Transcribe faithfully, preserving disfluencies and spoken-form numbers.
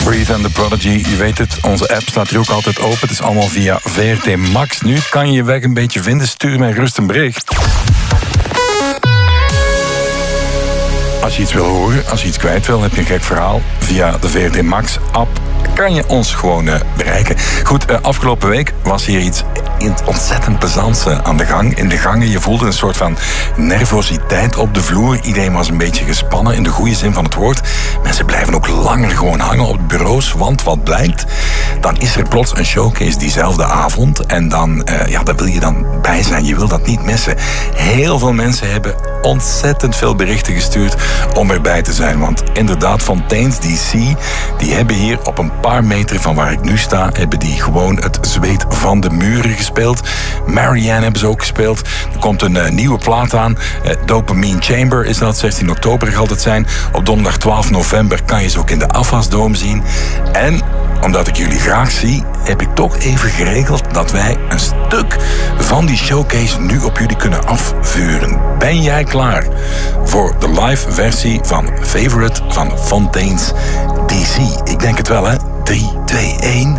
Breathe and the Prodigy, je weet het, onze app staat hier ook altijd open. Het is allemaal via V R T Max. Nu kan je je weg een beetje vinden, stuur mij gerust een bericht. Als je iets wil horen, als je iets kwijt wil, heb je een gek verhaal. Via de V R T Max app kan je ons gewoon uh, bereiken. Goed, uh, afgelopen week was hier iets ontzettend plezants uh, aan de gang. In de gangen, je voelde een soort van nervositeit op de vloer. Iedereen was een beetje gespannen, in de goede zin van het woord. Mensen blijven ook langer gewoon hangen op de bureaus, want wat blijkt, dan is er plots een showcase diezelfde avond. En dan, uh, ja, daar wil je dan bij zijn. Je wil dat niet missen. Heel veel mensen hebben ontzettend veel berichten gestuurd om erbij te zijn. Want inderdaad, Fontaines D C, die hebben hier op een paar meter van waar ik nu sta, hebben die gewoon het zweet van de muren gespeeld. Marianne hebben ze ook gespeeld. Er komt een uh, nieuwe plaat aan. Uh, Dopamine Chamber is dat. zestien oktober gaat het zijn. Op donderdag twaalf november kan je ze ook in de Afwasdome zien. En omdat ik jullie graag zie, heb ik toch even geregeld dat wij een stuk van die showcase nu op jullie kunnen afvuren. Ben jij klaar voor de live versie van Favorite van Fontaines D C? Ik denk het wel, hè? drie, twee, één...